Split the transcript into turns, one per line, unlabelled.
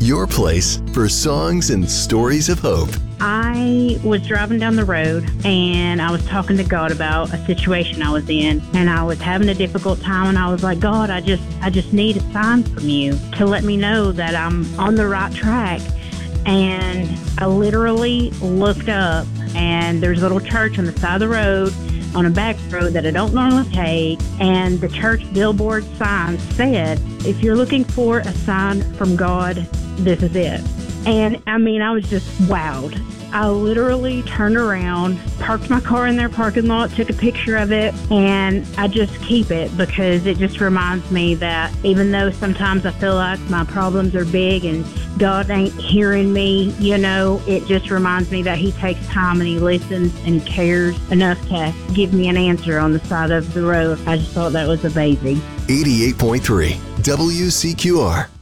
your place for songs and stories of hope.
I was driving down the road and I was talking to God about a situation I was in, and I was having a difficult time, and I was like, God, I just need a sign from you to let me know that I'm on the right track. And I literally looked up, and there's a little church on the side of the road on a back road that I don't normally take, and the church billboard sign said, if you're looking for a sign from God, this is it. And I mean, I was just wowed. I literally turned around, parked my car in their parking lot, took a picture of it, and I just keep it because it just reminds me that even though sometimes I feel like my problems are big and God ain't hearing me, it just reminds me that He takes time and He listens and cares enough to give me an answer on the side of the road. I just thought that was amazing.
88.3 WCQR.